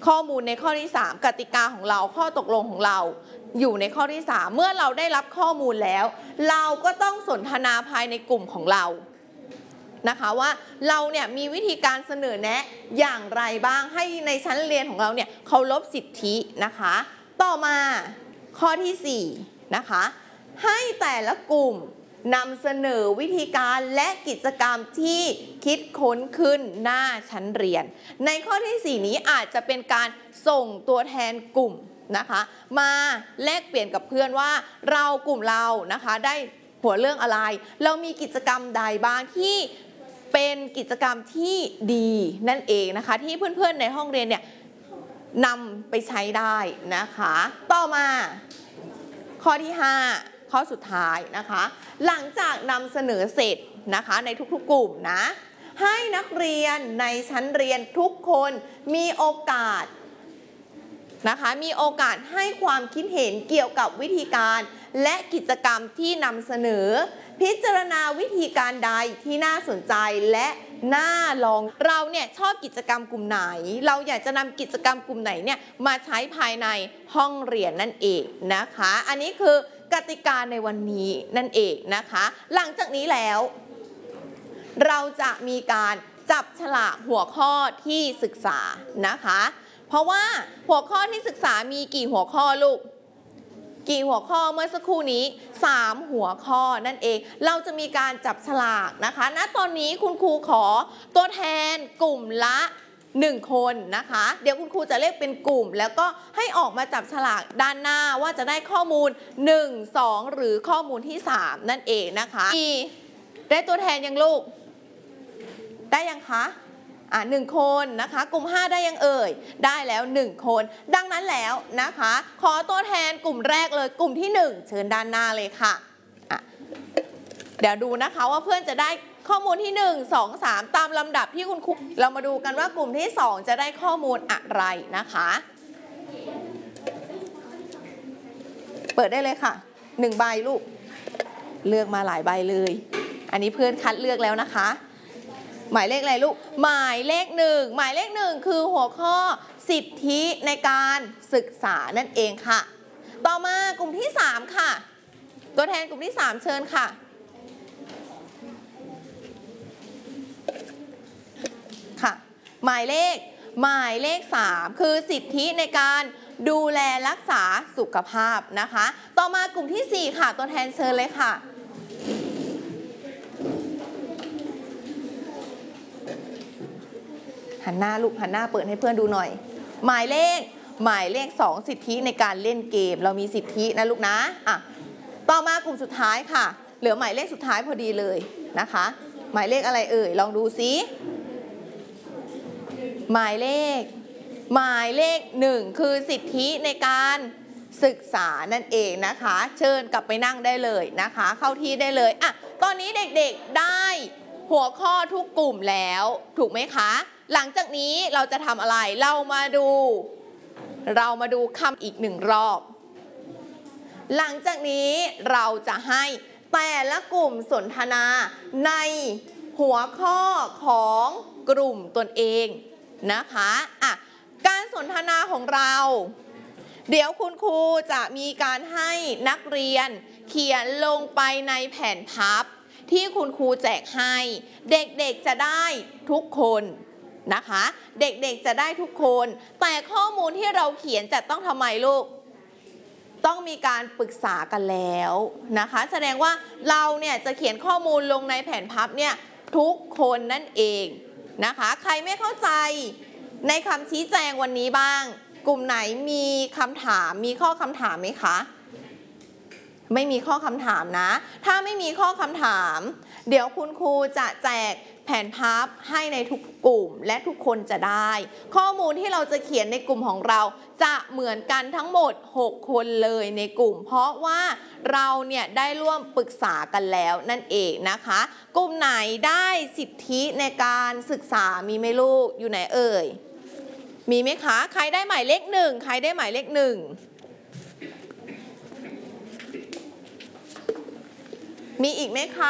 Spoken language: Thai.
ข้อมูลในข้อที่3กติกาของเราข้อตกลงของเราอยู่ในข้อที่3เมื่อเราได้รับข้อมูลแล้วเราก็ต้องสนทนาภายในกลุ่มของเรานะคะว่าเราเนี่ยมีวิธีการเสนอแนะอย่างไรบ้างให้ในชั้นเรียนของเราเนี่ยเคารพสิทธินะคะต่อมาข้อที่4นะคะให้แต่ละกลุ่มนำเสนอวิธีการและกิจกรรมที่คิดค้นขึ้นหน้าชั้นเรียนในข้อที่4นี้อาจจะเป็นการส่งตัวแทนกลุ่มนะคะมาแลกเปลี่ยนกับเพื่อนว่ากลุ่มเรานะคะได้หัวเรื่องอะไรเรามีกิจกรรมใดบ้างที่เป็นกิจกรรมที่ดีนั่นเองนะคะที่เพื่อนๆในห้องเรียนเนี่ยนำไปใช้ได้นะคะต่อมาข้อที่5ข้อสุดท้ายนะคะหลังจากนำเสนอเสร็จนะคะในทุกๆกลุ่มนะให้นักเรียนในชั้นเรียนทุกคนมีโอกาสนะคะมีโอกาสให้ความคิดเห็นเกี่ยวกับวิธีการและกิจกรรมที่นำเสนอพิจารณาวิธีการใดที่น่าสนใจและน่าลองเราเนี่ยชอบกิจกรรมกลุ่มไหนเราอยากจะนำกิจกรรมกลุ่มไหนเนี่ยมาใช้ภายในห้องเรียนนั่นเองนะคะอันนี้คือกติกาในวันนี้นั่นเองนะคะหลังจากนี้แล้วเราจะมีการจับฉลากหัวข้อที่ศึกษานะคะเพราะว่าหัวข้อที่ศึกษามีกี่หัวข้อลูกกี่หัวข้อเมื่อสักครู่นี้3หัวข้อนั่นเองเราจะมีการจับฉลากนะคะณตอนนี้คุณครูขอตัวแทนกลุ่มละ1คนนะคะเดี๋ยวคุณครูจะเรียกเป็นกลุ่มแล้วก็ให้ออกมาจับฉลากด้านหน้าว่าจะได้ข้อมูล1 2หรือข้อมูลที่3นั่นเองนะคะได้ตัวแทนยังลูกได้ยังคะ1คนนะคะกลุ่ม5ได้ยังเอ่ยได้แล้ว1คนดังนั้นแล้วนะคะขอตัวแทนกลุ่มแรกเลยกลุ่มที่1เชิญด้านหน้าเลยค่ะเดี๋ยวดูนะคะว่าเพื่อนจะได้ข้อมูลที่1 2 3ตามลำดับที่คุณครูเรามาดูกันว่ากลุ่มที่2จะได้ข้อมูลอะไรนะคะเปิดได้เลยค่ะ1ใบลูกเลือกมาหลายใบเลยอันนี้เพื่อนคัดเลือกแล้วนะคะหมายเลขอะไรลูกหมายเลข1หมายเลข1คือหัวข้อสิทธิในการศึกษานั่นเองค่ะต่อมากลุ่มที่3ค่ะตัวแทนกลุ่มที่3เชิญค่ะค่ะหมายเลข3คือสิทธิในการดูแลรักษาสุขภาพนะคะต่อมากลุ่มที่4ค่ะตัวแทนเชิญเลยค่ะหันหน้าลูกหันหน้าเปิดให้เพื่อนดูหน่อยหมายเลข2สิทธิในการเล่นเกมเรามีสิทธินะลูกนะต่อมากลุ่มสุดท้ายค่ะเหลือหมายเลขสุดท้ายพอดีเลยนะคะหมายเลขอะไรเอ่ยลองดูซิหมายเลข1คือสิทธิในการศึกษานั่นเองนะคะเชิญกลับไปนั่งได้เลยนะคะเข้าที่ได้เลยตอนนี้เด็กๆได้หัวข้อทุกกลุ่มแล้วถูกไหมคะหลังจากนี้เราจะทำอะไรเรามาดูคำอีก1รอบหลังจากนี้เราจะให้แต่ละกลุ่มสนทนาในหัวข้อของกลุ่มตนเองนะคะการสนทนาของเราเดี๋ยวคุณครูจะมีการให้นักเรียนเขียนลงไปในแผ่นพับที่คุณครูแจกให้เด็กๆจะได้ทุกคนนะคะเด็กๆจะได้ทุกคนแต่ข้อมูลที่เราเขียนจะต้องทำไมลูกต้องมีการปรึกษากันแล้วนะคะแสดงว่าเราเนี่ยจะเขียนข้อมูลลงในแผ่นพับเนี่ยทุกคนนั่นเองนะคะใครไม่เข้าใจในคำชี้แจงวันนี้บ้างกลุ่มไหนมีคำถามมีข้อคำถามไหมคะไม่มีข้อคำถามนะถ้าไม่มีข้อคำถามเดี๋ยวคุณครูจะแจกแผ่นพับให้ในทุกกลุ่มและทุกคนจะได้ข้อมูลที่เราจะเขียนในกลุ่มของเราจะเหมือนกันทั้งหมด6คนเลยในกลุ่มเพราะว่าเราเนี่ยได้ร่วมปรึกษากันแล้วนั่นเองนะคะกลุ่มไหนได้สิทธิในการศึกษามีไหมลูกอยู่ไหนเอ่ยมีไหมคะใครได้หมายเลข1ใครได้หมายเลข1มีอีกไหมคะ